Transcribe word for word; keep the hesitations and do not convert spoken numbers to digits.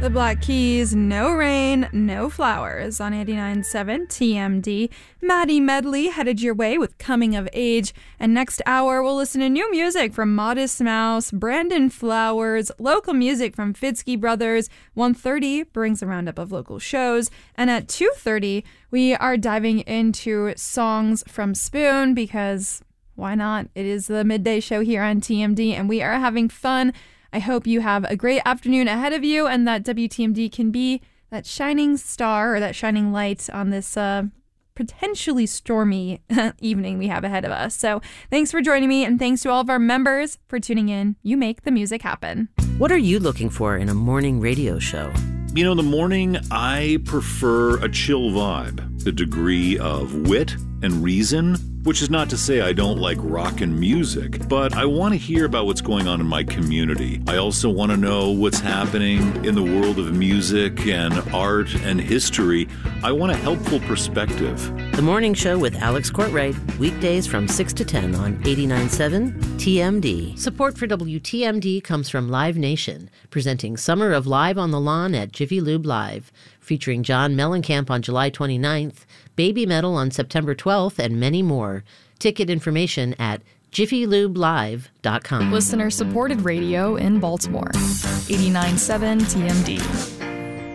The Black Keys, No Rain, No Flowers on eighty-nine point seven T M D. Maddie Medley headed your way with Coming of Age. And next hour, we'll listen to new music from Modest Mouse, Brandon Flowers, local music from Fidsky Brothers. one thirty brings a roundup of local shows. And at two thirty, we are diving into songs from Spoon because why not? It is the midday show here on T M D, and we are having fun. I hope you have a great afternoon ahead of you and that W T M D can be that shining star or that shining light on this uh, potentially stormy evening we have ahead of us. So thanks for joining me, and thanks to all of our members for tuning in. You make the music happen. What are you looking for in a morning radio show? You know, in the morning, I prefer a chill vibe, a degree of wit and reason, which is not to say I don't like rock and music, but I want to hear about what's going on in my community. I also want to know what's happening in the world of music and art and history. I want a helpful perspective. The Morning Show with Alex Courtwright, weekdays from six to ten on eighty-nine point seven T M D. Support for W T M D comes from Live Nation, presenting Summer of Live on the Lawn at Jiffy Lube Live, featuring John Mellencamp on July twenty-ninth, Baby Metal on September twelfth, and many more. Ticket information at jiffy lube live dot com. Listener-supported radio in Baltimore. eighty-nine point seven T M D.